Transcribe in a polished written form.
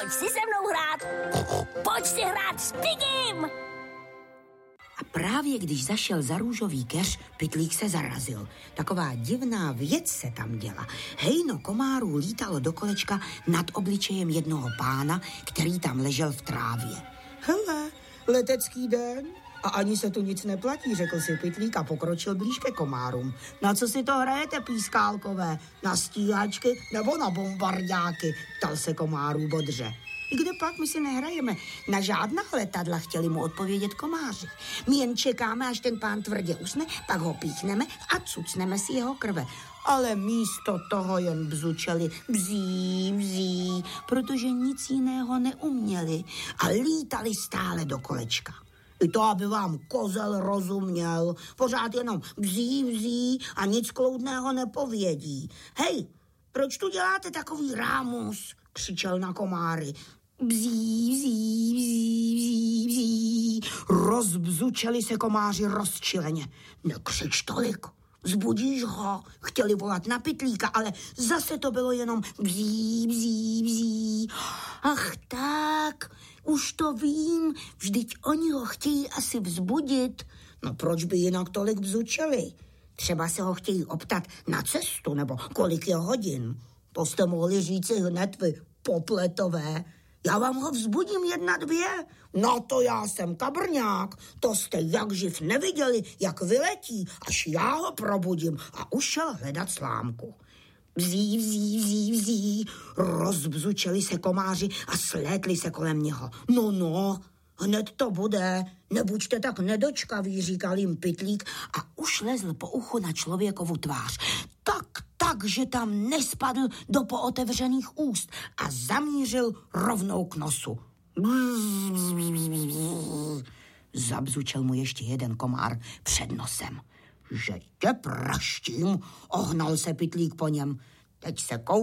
pojď si se mnou hrát. Pojď si hrát s Pigim. A právě když zašel za růžový keř, Pytlík se zarazil. Taková divná věc se tam děla. Hejno komárů lítalo do kolečka nad obličejem jednoho pána, který tam ležel v trávě. Hele, letecký den. A ani se tu nic neplatí, řekl si Pytlík a pokročil blíž ke komárům. Na co si to hrajete, pískálkové? Na stíhačky nebo na bombardáky? Ptal se komárů bodře. Kde pak, my si nehrajeme na žádná letadla, chtěli mu odpovědět komáři. My jen čekáme, až ten pán tvrdě usne, pak ho píchneme a cucneme si jeho krve. Ale místo toho jen bzučeli bzí, bzí, protože nic jiného neuměli a lítali stále do kolečka. I to, aby vám kozel rozuměl, pořád jenom bzí, bzí a nic kloudného nepovědí. Hej, proč tu děláte takový rámus? Křičel na komáry. Bzí, bzí, bzí, bzí, bzí. Rozbzučeli se komáři rozčileně. Nekřič tolik, vzbudíš ho. Chtěli volat na Pytlíka, ale zase to bylo jenom bzí, bzí, bzí. Ach tak, už to vím, vždyť oni ho chtějí asi vzbudit. No proč by jinak tolik bzučeli? Třeba se ho chtějí optat na cestu, nebo kolik je hodin. To jste mohli říci hned vy, popletové. Já vám ho vzbudím 1, 2. No to já jsem kabrňák. To jste jak živ neviděli, jak vyletí, až já ho probudím. A už šel hledat slámku. Bzí, bzí, bzí, bzí. Rozbzučeli se komáři a slétli se kolem něho. No, hned to bude. Nebuďte tak nedočkaví, říkal jim Pytlík a už lezl po uchu na člověkovu tvář. Tak, že tam nespadl do pootevřených úst a zamířil rovnou k nosu. Zabzučel mu ještě jeden komár před nosem. Že tě praštím, ohnal se Pytlík po něm. Teď se